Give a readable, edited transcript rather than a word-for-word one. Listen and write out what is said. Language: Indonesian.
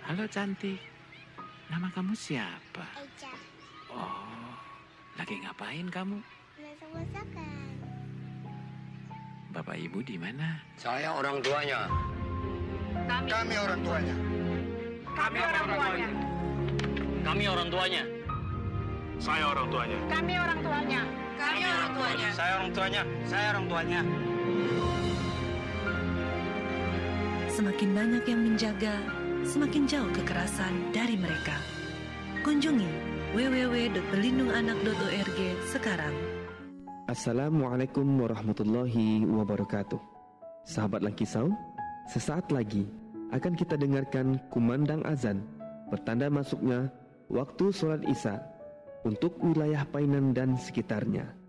Halo cantik, nama kamu siapa? Eja. Oh, lagi ngapain kamu? Masak-masakan. Bapak ibu di mana? Saya orang tuanya. Kami orang tuanya. Kami orang tuanya. Kami orang tuanya. Saya orang tuanya. Kami orang tuanya. Kami orang tuanya. Saya orang tuanya. Saya orang tuanya. Semakin banyak yang menjaga, semakin jauh kekerasan dari mereka. Kunjungi www.perlindunganak.org sekarang. Assalamualaikum warahmatullahi wabarakatuh. Sahabat Langkisau, sesaat lagi akan kita dengarkan kumandang azan, pertanda masuknya waktu sholat Isya untuk wilayah Painan dan sekitarnya.